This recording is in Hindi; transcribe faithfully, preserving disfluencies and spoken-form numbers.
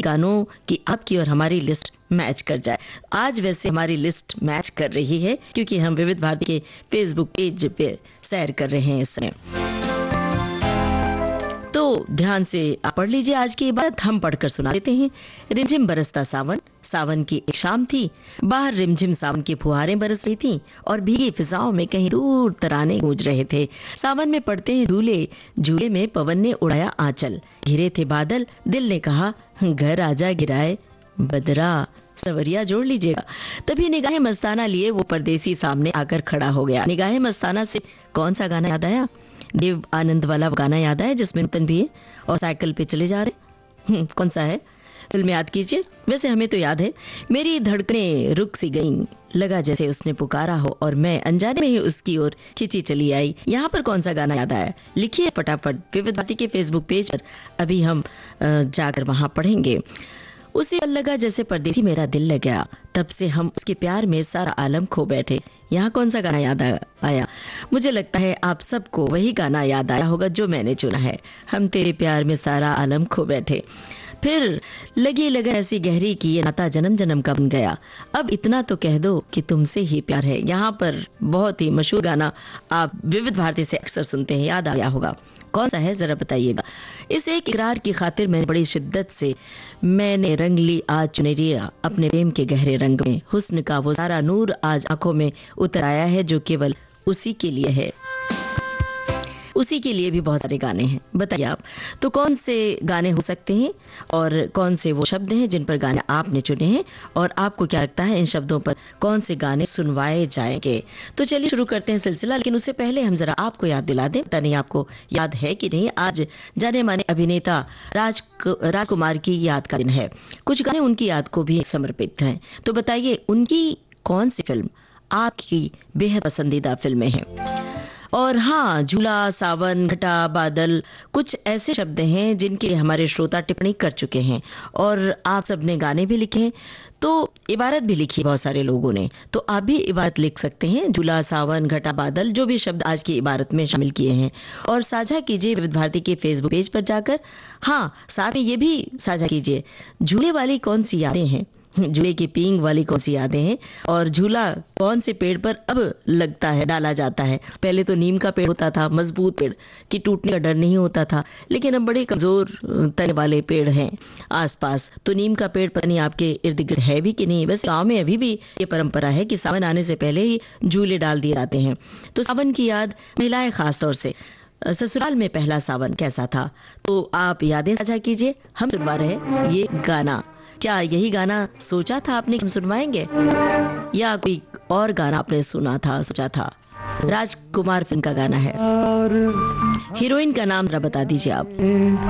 गानों की आपकी और हमारी लिस्ट मैच कर जाए। आज वैसे हमारी लिस्ट मैच कर रही है क्योंकि हम विविध भारती के फेसबुक पेज पे सैर कर रहे हैं इस समय। तो ध्यान से आप पढ़ लीजिए आज की इबारत, हम पढ़कर सुना देते हैं। रिमझिम बरसता सावन, सावन की एक शाम थी, बाहर रिमझिम सावन की फुहारें बरस रही थीं और भीगी फिजाओं में कहीं दूर तराने गूंज रहे थे। सावन में पड़ते हैं झूले, झूले में पवन ने उड़ाया आंचल, घिरे थे बादल, दिल ने कहा घर आजा गिराए बदरा, सवरिया जोड़ लीजिएगा। तभी निगाहें मस्ताना लिए वो परदेसी सामने आकर खड़ा हो गया। निगाहें मस्ताना से कौन सा गाना याद आया? देव आनंद वाला गाना याद आया जिसमें नूतन भी है और साइकिल पे चले जा रहे। कौन सा है? फिल्म याद कीजिए। वैसे हमें तो याद है। मेरी धड़कनें रुक सी गईं, लगा जैसे उसने पुकारा हो और मैं अनजाने में ही उसकी ओर खिंची चली आई। यहाँ पर कौन सा गाना याद आया? लिखिए फटाफट विविध भारती के फेसबुक पेज पर, अभी हम जाकर वहां पढ़ेंगे। उसी पल लगा जैसे परदेसी मेरा दिल लग गया, तब से हम उसके प्यार में सारा आलम खो बैठे। यहाँ कौन सा गाना याद आया? मुझे लगता है आप सबको वही गाना याद आया होगा जो मैंने चुना है, हम तेरे प्यार में सारा आलम खो बैठे। फिर लगी लगन ऐसी गहरी कि ये नाता जन्म जन्म का बन गया, अब इतना तो कह दो कि तुमसे ही प्यार है। यहाँ पर बहुत ही मशहूर गाना आप विविध भारती से अक्सर सुनते हैं, याद आया होगा। कौन सा है जरा बताइएगा। इस एक इकरार की खातिर मैंने बड़ी शिद्दत से मैंने रंग ली आज चुनरिया अपने प्रेम के गहरे रंग में, हुस्न का वो सारा नूर आज आंखों में उतर आया है जो केवल उसी के लिए है। उसी के लिए भी बहुत सारे गाने हैं, बताइए आप तो कौन से गाने हो सकते हैं और कौन से वो शब्द हैं जिन पर गाने आपने चुने हैं और आपको क्या लगता है इन शब्दों पर कौन से गाने सुनवाए जाएंगे। तो चलिए शुरू करते हैं सिलसिला, लेकिन उससे पहले हम जरा आपको याद दिला दें, पता नहीं आपको याद है कि नहीं, आज जाने माने अभिनेता राज राजकुमार की याद का दिन है। कुछ गाने उनकी याद को भी समर्पित हैं, तो बताइए उनकी कौन सी फिल्म आपकी बेहद पसंदीदा फिल्में हैं। और हाँ, झूला, सावन, घटा, बादल कुछ ऐसे शब्द हैं जिनके हमारे श्रोता टिप्पणी कर चुके हैं और आप सबने गाने भी लिखे हैं, तो इबारत भी लिखी बहुत सारे लोगों ने, तो आप भी इबारत लिख सकते हैं। झूला, सावन, घटा, बादल जो भी शब्द आज की इबारत में शामिल किए हैं और साझा कीजिए विविध भारती के फेसबुक पेज पर जाकर। हाँ, साथ में ये भी साझा कीजिए झूले वाली कौन सी यादें हैं, झूले की पींग वाली कौन सी यादें हैं और झूला कौन से पेड़ पर अब लगता है, डाला जाता है। पहले तो नीम का पेड़ होता था, मजबूत पेड़ कि टूटने का डर नहीं होता था, लेकिन अब बड़े कमजोर तने वाले पेड़ हैं आसपास। तो नीम का पेड़ पता नहीं आपके इर्द गिर्द है भी कि नहीं। वैसे गांव में अभी भी ये परंपरा है कि सावन आने से पहले ही झूले डाल दिए जाते हैं। तो सावन की याद महिलाएं खासतौर से, ससुराल में पहला सावन कैसा था, तो आप यादें साझा कीजिए। हम सुनवा रहे ये गाना, क्या यही गाना सोचा था आपने कि हम सुनवाएंगे या कोई और गाना आपने सुना था, सोचा था? राजकुमार फिल्म का गाना है, हीरोइन का नाम जरा बता दीजिए आप।